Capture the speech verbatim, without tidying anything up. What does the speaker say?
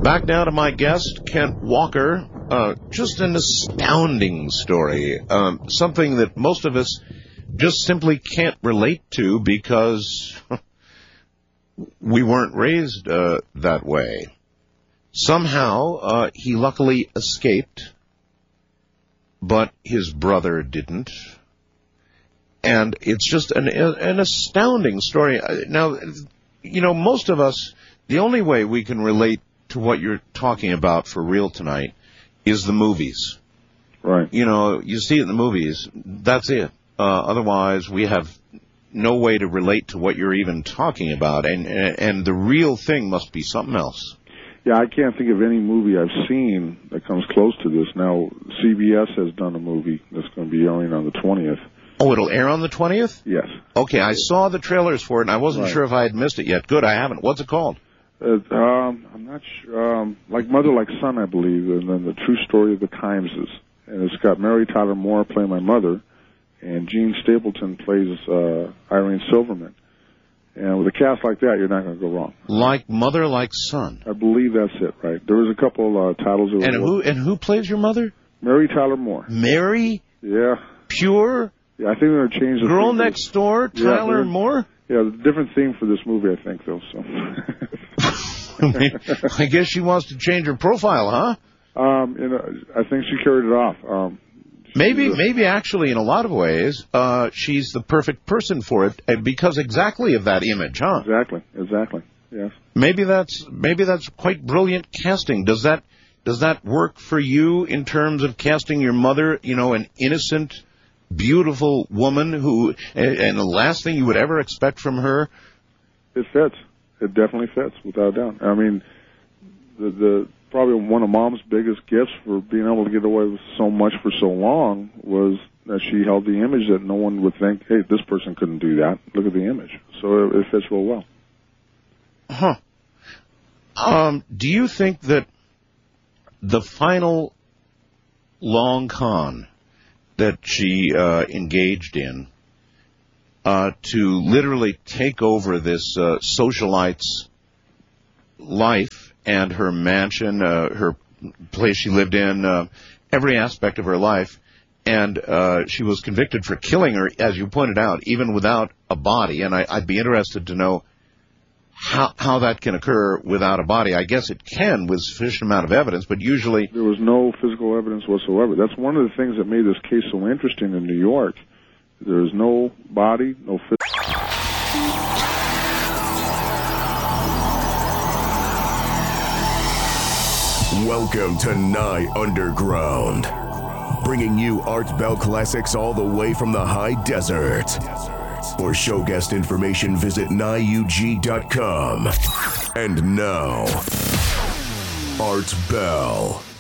Back now to my guest, Kent Walker. Uh, just an astounding story. Um, something that most of us just simply can't relate to because we weren't raised uh, that way. Somehow, uh, he luckily escaped, but his brother didn't. And it's just an, an astounding story. Now, you know, most of us, the only way we can relate to what you're talking about for real tonight is the movies. Right. You know, you see it in the movies. That's it. Uh, otherwise, we have no way to relate to what you're even talking about. And, and, and the real thing must be something else. Yeah, I can't think of any movie I've seen that comes close to this. Now, C B S has done a movie that's going to be airing on the twentieth. Oh, it'll air on the twentieth? Yes. Okay, I saw the trailers for it, and I wasn't right. sure if I had missed it yet. Good, I haven't. What's it called? Uh, um, I'm not sure. Um, like Mother, Like Son, I believe, and then The True Story of the Timeses. And it's got Mary Tyler Moore playing my mother, and Gene Stapleton plays uh, Irene Silverman. And with a cast like that, you're not going to go wrong. Like Mother, Like Son. I believe that's it, right? There was a couple uh, titles. That and who and who plays your mother? Mary Tyler Moore. Mary? Yeah. Pure? Yeah, I think they're going to change the Girl theme. Next Door, Tyler yeah, Moore? Yeah, different theme for this movie, I think, though. So. I guess she wants to change her profile, huh? Um, you know, I think she carried it off. Um, maybe, a, maybe actually, in a lot of ways, uh, she's the perfect person for it because exactly of that image, huh? Exactly, exactly. Yes. Maybe that's maybe that's quite brilliant casting. Does that does that work for you in terms of casting your mother? You know, an innocent, beautiful woman who, and, and the last thing you would ever expect from her. It fits. It definitely fits, without a doubt. I mean, the, the probably one of Mom's biggest gifts for being able to get away with so much for so long was that she held the image that no one would think, hey, this person couldn't do that. Look at the image. So it, it fits real well. Huh. Um, do you think that the final long con that she uh, engaged in Uh, to literally take over this uh, socialite's life and her mansion, uh, her place she lived in, uh, every aspect of her life, and uh, she was convicted for killing her, as you pointed out, even without a body, and I, I'd be interested to know how, how that can occur without a body. I guess it can with sufficient amount of evidence, but usually... There was no physical evidence whatsoever. That's one of the things that made this case so interesting in New York. There is no body, no physical. Welcome to Nye Underground, bringing you Art Bell classics all the way from the high desert. For show guest information, visit nye u g dot com. And now, Art Bell.